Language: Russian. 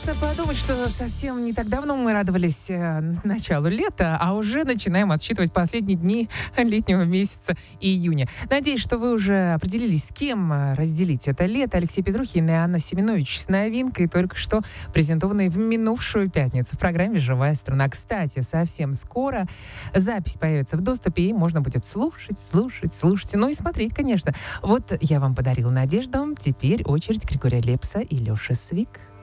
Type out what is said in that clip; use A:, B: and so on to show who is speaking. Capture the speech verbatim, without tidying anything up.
A: Страшно подумать, что совсем не так давно мы радовались э, началу лета, а уже начинаем отсчитывать последние дни летнего месяца июня. Надеюсь, что вы уже определились, с кем э, разделить это лето. Алексей Петрухин и Анна Семенович с новинкой, только что презентованной в минувшую пятницу в программе «Живая страна». Кстати, совсем скоро запись появится в доступе, и можно будет слушать, слушать, слушать, ну и смотреть, конечно. Вот я вам подарила надежду, теперь очередь Григория Лепса и Леши Свик.